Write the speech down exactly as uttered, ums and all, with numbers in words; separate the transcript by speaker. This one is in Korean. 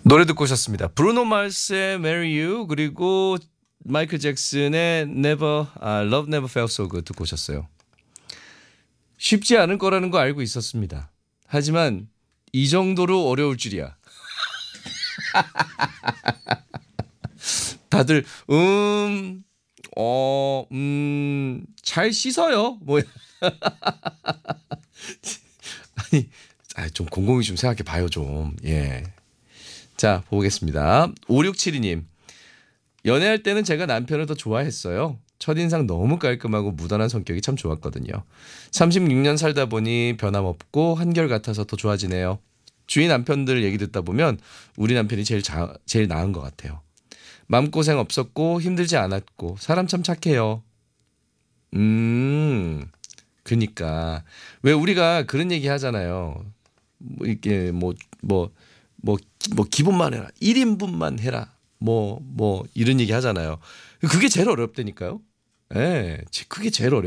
Speaker 1: 노래 듣고 오셨습니다. 브루노 마스의 Marry You 그리고 마이클 잭슨의 Never, 아, Love Never Felt So Good 듣고 오셨어요. 쉽지 않을 거라는 거 알고 있었습니다. 하지만 이 정도로 어려울 줄이야. 다들 음, 어, 음, 잘 씻어요. 뭐 아니, 아, 좀 곰곰이 좀 생각해 봐요 좀. 예. 자, 보겠습니다. 오육칠이 님. 연애할 때는 제가 남편을 더 좋아했어요. 첫인상 너무 깔끔하고 무던한 성격이 참 좋았거든요. 삼십육 년 살다 보니 변함없고 한결같아서 더 좋아지네요. 주위 남편들 얘기 듣다 보면 우리 남편이 제일 자, 제일 나은 것 같아요. 마음고생 없었고 힘들지 않았고 사람 참 착해요. 음, 그니까 왜 우리가 그런 얘기 하잖아요. 뭐 이렇게 뭐 뭐 뭐 뭐 기본만 해라. 일 인분만 해라. 뭐 뭐 이런 얘기 하잖아요. 그게 제일 어렵다니까요. 예. 그게 제일 어려워요.